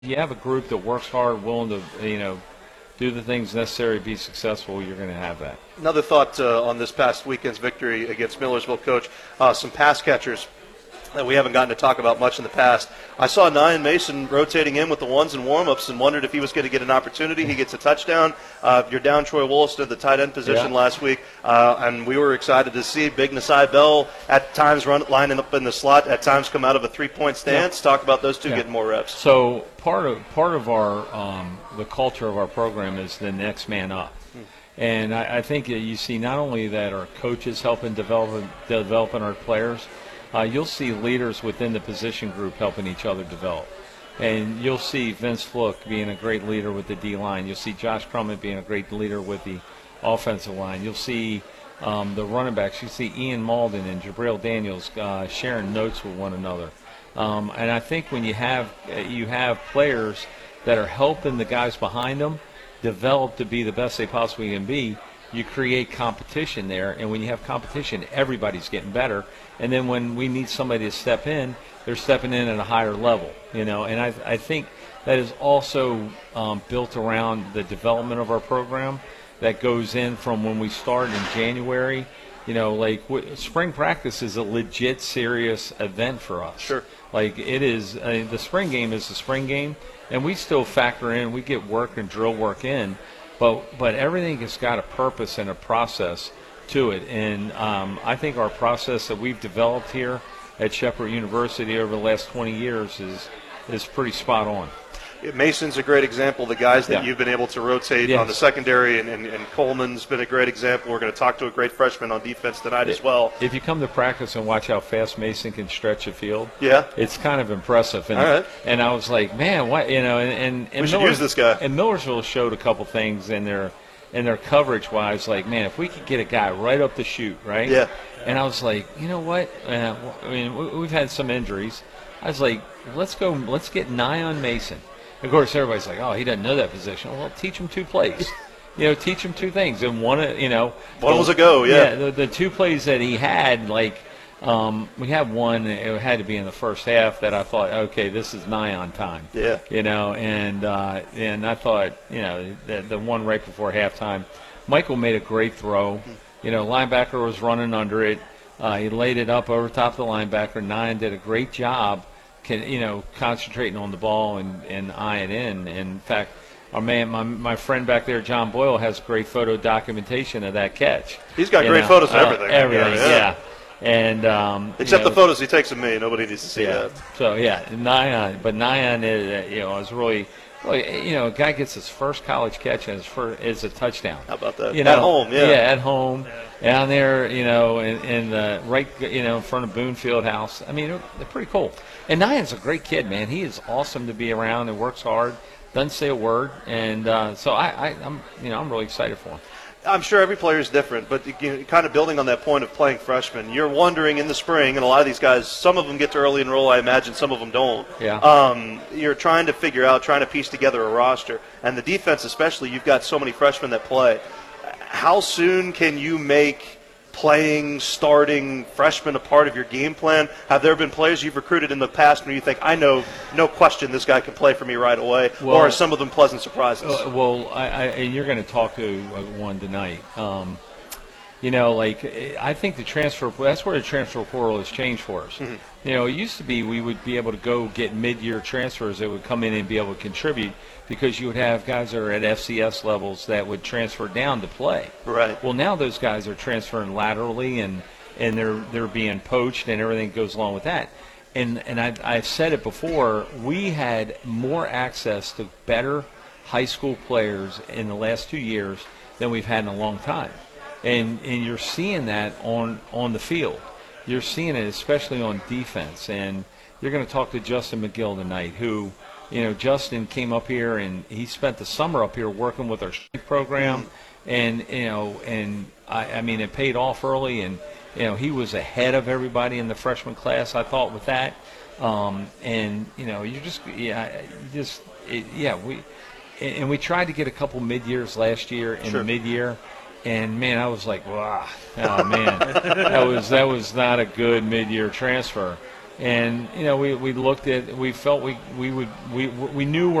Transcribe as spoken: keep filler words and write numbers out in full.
you have a group that works hard, willing to, you know, do the things necessary to be successful, you're going to have that. Another thought uh, on this past weekend's victory against Millersville, Coach, uh, some pass catchers that we haven't gotten to talk about much in the past. I saw Nyan Mason rotating in with the ones and warm-ups and wondered if he was going to get an opportunity. He gets a touchdown. Uh, you're down Troy Wollaston, the tight end position yeah. last week, uh, and we were excited to see Big Nasai Bell at times run lining up in the slot, at times come out of a three-point stance. Yeah. Talk about those two yeah. getting more reps. So part of part of our um, the culture of our program is the next man up. Hmm. And I, I think you see not only that our coaches helping develop developing our players, Uh, you'll see leaders within the position group helping each other develop. And you'll see Vince Fluke being a great leader with the D-line. You'll see Josh Crummett being a great leader with the offensive line. You'll see um, the running backs. You'll see Ian Malden and Jabril Daniels uh, sharing notes with one another. Um, and I think when you have you have players that are helping the guys behind them develop to be the best they possibly can be, you create competition there, and when you have competition, everybody's getting better. And then when we need somebody to step in, they're stepping in at a higher level, you know. And I, I think that is also um, built around the development of our program that goes in from when we start in January. You know, like w- spring practice is a legit, serious event for us. Sure. Like it is, uh, the spring game is the spring game, and we still factor in, we get work and drill work in. But but everything has got a purpose and a process to it. And um, I think our process that we've developed here at Shepherd University over the last twenty years is is pretty spot on. Mason's a great example. The guys that yeah. you've been able to rotate yes. on the secondary, and, and, and Coleman's been a great example. We're going to talk to a great freshman on defense tonight it, as well. If you come to practice and watch how fast Mason can stretch a field, yeah, it's kind of impressive. And, All right. and I was like, man, what you know? And, and, and we should Miller, use this guy. And Millersville showed a couple things in their in their coverage wise. Like, man, if we could get a guy right up the chute, right? Yeah. And I was like, you know what? Uh, I mean, we've had some injuries. I was like, let's go. Let's get Nyan Mason. Of course, everybody's like, oh, he doesn't know that position. Well, teach him two plays. You know, teach him two things. And one, you know. One was a go, yeah. Yeah, the, the two plays that he had, like, um, we had one, it had to be in the first half that I thought, okay, this is Nyan time. Yeah. You know, and uh, and I thought, you know, the, the one right before halftime, Michael made a great throw. You know, linebacker was running under it. Uh, he laid it up over top of the linebacker. Nyan did a great job. Can, you know, concentrating on the ball and, and eyeing it in. And in fact, our man, my, my friend back there, John Boyle, has great photo documentation of that catch. He's got you great know, photos of uh, everything. Everything, yeah. yeah. And um, except you know, the photos he takes of me, nobody needs to see yeah. that. So yeah, Nyan, but Nyan is, you know, is really, really, you know, a guy gets his first college catch and his first is a touchdown. How about that? You know, at home, yeah. Yeah, at home. Down there, you know, in, in the right, you know, in front of Boone Fieldhouse. I mean, they're, they're pretty cool. And Nyan's a great kid, man. He is awesome to be around and works hard, doesn't say a word, and uh, so I, I, I'm, you know, I'm really excited for him. I'm sure every player is different, but you know, kind of building on that point of playing freshmen, you're wondering in the spring, and a lot of these guys, some of them get to early enroll, I imagine, some of them don't. Yeah. Um, you're trying to figure out, trying to piece together a roster, and the defense especially, you've got so many freshmen that play. How soon can you make playing, starting freshmen a part of your game plan? Have there been players you've recruited in the past where you think, I know, no question, this guy can play for me right away, well, or are some of them pleasant surprises? Uh, well, I, I, and you're going to talk to one tonight. Um, you know, like, I think the transfer, that's where the transfer portal has changed for us. Mm-hmm. You know, it used to be we would be able to go get mid-year transfers that would come in and be able to contribute because you would have guys that are at F C S levels that would transfer down to play. Right. Well, now those guys are transferring laterally and, and they're they're being poached and everything goes along with that. And and I've, I've said it before, we had more access to better high school players in the last two years than we've had in a long time. And and you're seeing that on, on the field. You're seeing it especially on defense. And you're going to talk to Justin McGill tonight, who, you know, Justin came up here and he spent the summer up here working with our strength program. And, you know, and I, I mean, it paid off early. And, you know, he was ahead of everybody in the freshman class, I thought, with that. Um, and, you know, you just, yeah, you just, it, yeah, we, and we tried to get a couple mid-years last year in Sure. the mid-year. And man, I was like, wow, oh man, that was that was not a good mid-year transfer. And you know, we, we looked at, we felt we we would we we knew